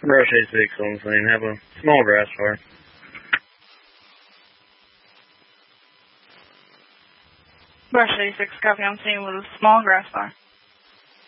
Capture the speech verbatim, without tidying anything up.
Brush eighty-six on scene. Have a small grass fire. Brush eighty-six, copy on scene with a small grass fire.